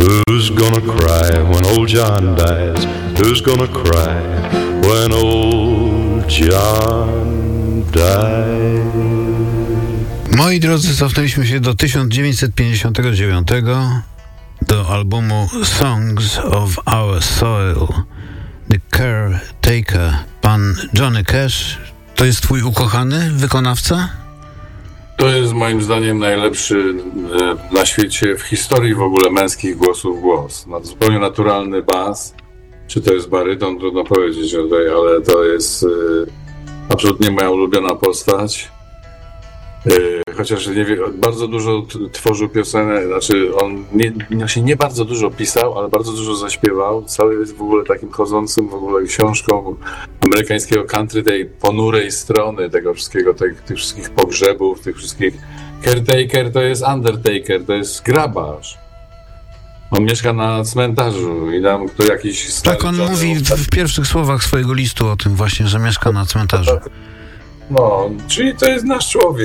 Who's gonna cry when old John dies? Who's gonna cry when old John dies? Moi drodzy, cofnęliśmy się do 1959, do albumu Songs of Our Soil, The Caretaker. Pan Johnny Cash, to jest twój ukochany wykonawca? To jest moim zdaniem najlepszy na świecie, w historii w ogóle męskich głosów głos. Zupełnie naturalny bas. Czy to jest baryton, trudno powiedzieć, ale to jest absolutnie moja ulubiona postać. Chociaż bardzo dużo tworzył piosenek, znaczy on nie bardzo dużo pisał, ale bardzo dużo zaśpiewał. Cały jest w ogóle takim chodzącym w ogóle książką amerykańskiego country, tej ponurej strony tego wszystkiego, tych wszystkich pogrzebów, tych wszystkich. Caretaker to jest undertaker, to jest grabarz. On mieszka na cmentarzu i tam kto jakiś... Tak, on mówi w pierwszych słowach swojego listu o tym właśnie, że mieszka na cmentarzu. No, czyli to jest nasz człowiek.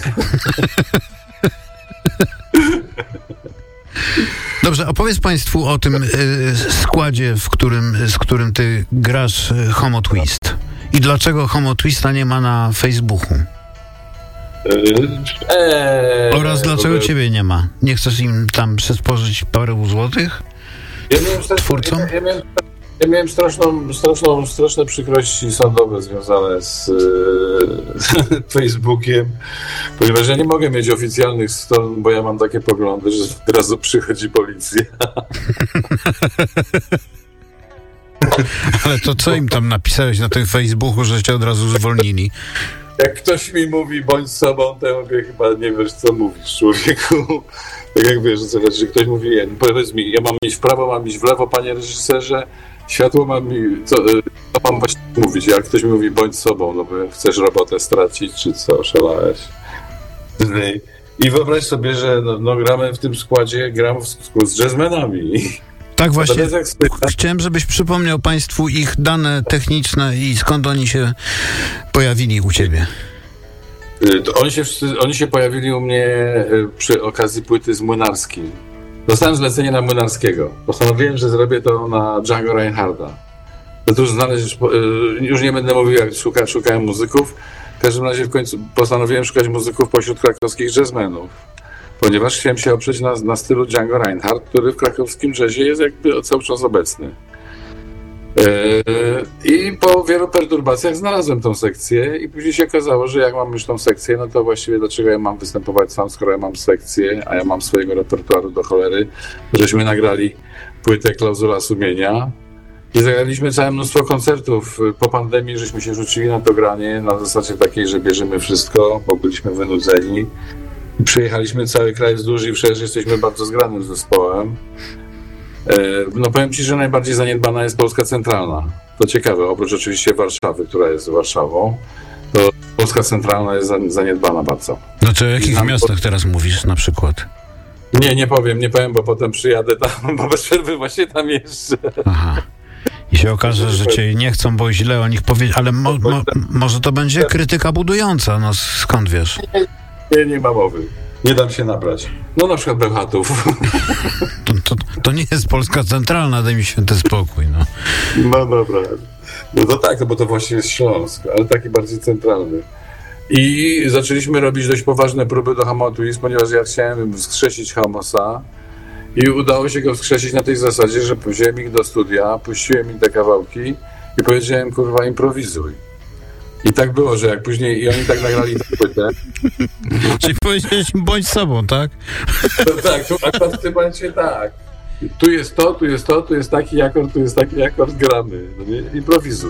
Dobrze, opowiedz Państwu o tym składzie, z którym ty grasz Homo Twist. I dlaczego Homo Twista nie ma na Facebooku? Oraz dlaczego ciebie nie ma? Nie chcesz im tam przysporzyć parę złotych? Twórcom? Ja miałem straszne przykrości sądowe związane z Facebookiem, ponieważ ja nie mogę mieć oficjalnych stron, bo ja mam takie poglądy, że od razu przychodzi policja. Ale to co im tam napisałeś na tym Facebooku, że cię od razu zwolnili? Jak ktoś mi mówi, bądź sobą, to ja mówię, chyba nie wiesz, co mówisz, człowieku. Tak jak wiesz, że ktoś mówi, powiedz mi, ja mam iść w prawo, mam iść w lewo, panie reżyserze, światło mam mi, co mam właśnie mówić? Jak ktoś mi mówi, bądź sobą, no bo chcesz robotę stracić, czy co, szalałeś? I wyobraź sobie, że gramy w tym składzie, gram z jazzmenami. Tak właśnie, chciałem, żebyś przypomniał Państwu ich dane techniczne i skąd oni się pojawili u ciebie. Oni się pojawili u mnie przy okazji płyty z Młynarskim. Dostałem zlecenie na Młynarskiego. Postanowiłem, że zrobię to na Django Reinharda. To już znaleźć, już nie będę mówił, jak szukałem muzyków. W każdym razie w końcu postanowiłem szukać muzyków pośród krakowskich jazzmenów, ponieważ chciałem się oprzeć na stylu Django Reinhardt, który w krakowskim jazzie jest jakby cały czas obecny. I po wielu perturbacjach znalazłem tą sekcję i później się okazało, że jak mam już tą sekcję, no to właściwie dlaczego ja mam występować sam, skoro ja mam sekcję, a ja mam swojego repertuaru do cholery. Żeśmy nagrali płytę Klauzula Sumienia i zagraliśmy całe mnóstwo koncertów. Po pandemii żeśmy się rzucili na to granie na zasadzie takiej, że bierzemy wszystko, bo byliśmy wynudzeni. I przejechaliśmy cały kraj wzdłuż i wszerz, jesteśmy bardzo zgranym zespołem. No powiem ci, że najbardziej zaniedbana jest Polska Centralna. To ciekawe, oprócz oczywiście Warszawy, która jest Warszawą, to Polska Centralna jest zaniedbana bardzo. Znaczy o jakich miastach teraz mówisz na przykład? Nie powiem, bo potem przyjadę tam, bo bez przerwy właśnie tam jeżdżę. Aha. I się okaże, że cię nie chcą, bo źle o nich powiedzieć, ale może to będzie krytyka budująca, no skąd wiesz? Nie ma mowy. Nie dam się nabrać. No na przykład Bełchatów. To nie jest Polska Centralna, daj mi święty spokój, no. No dobra. No to tak, bo to właśnie jest Śląsk, ale taki bardziej centralny. I zaczęliśmy robić dość poważne próby do Homo Twist, ponieważ ja chciałem wskrzesić Homosa i udało się go wskrzesić na tej zasadzie, że wziąłem ich do studia, puściłem im te kawałki i powiedziałem, kurwa, improwizuj. I tak było, że jak później i oni tak nagrali tę płytę. Czyli powiedziałeś im bądź sobą, tak? No tak, tu akurat w tym momencie tak. Tu jest to, tu jest to, tu jest taki akord, gramy. No nie? Improwizuj.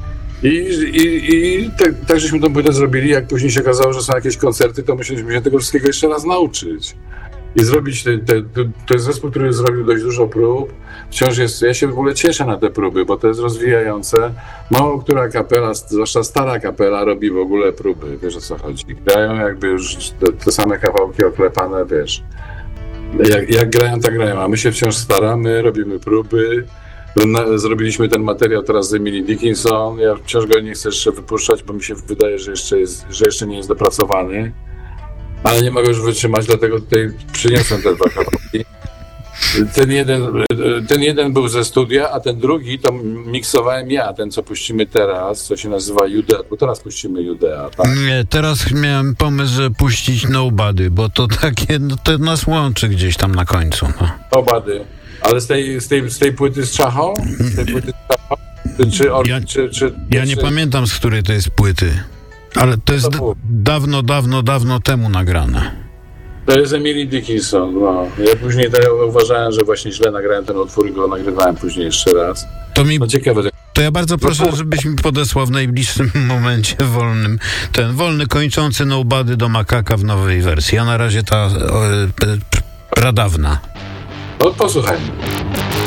I tak żeśmy tą płytę zrobili, jak później się okazało, że są jakieś koncerty, to myśleliśmy się tego wszystkiego jeszcze raz nauczyć. I zrobić to jest zespół, który zrobił dość dużo prób. Wciąż jest, ja się w ogóle cieszę na te próby, bo to jest rozwijające. Mało która kapela, zwłaszcza stara kapela, robi w ogóle próby, wiesz o co chodzi. Grają jakby już te same kawałki oklepane, wiesz. Jak grają, tak grają, a my się wciąż staramy, robimy próby. Zrobiliśmy ten materiał teraz z Emily Dickinson. Ja wciąż go nie chcę jeszcze wypuszczać, bo mi się wydaje, że jeszcze nie jest dopracowany. Ale nie mogę już wytrzymać, dlatego tutaj przyniosłem te dwa kawałki. Ten jeden był ze studia, a ten drugi to miksowałem ja, ten co puścimy teraz, co się nazywa Judea, bo teraz puścimy Judea, tak? Nie, teraz miałem pomysł, że puścić Nobody, bo to takie, no, to nas łączy gdzieś tam na końcu. No. Nobody. Ale z tej płyty z Czachą? Z tej płyty z Czachą? Ja nie pamiętam, z której to jest płyty, ale to jest dawno temu nagrane. To jest Emily Dickinson, no. Ja później uważałem, że właśnie źle nagrałem ten utwór i go nagrywałem później jeszcze raz. No ciekawe. To ja bardzo proszę, żebyś mi podesłał w najbliższym momencie wolny kończący Nobody do Makaka w nowej wersji, a na razie ta pradawna. No posłuchajmy.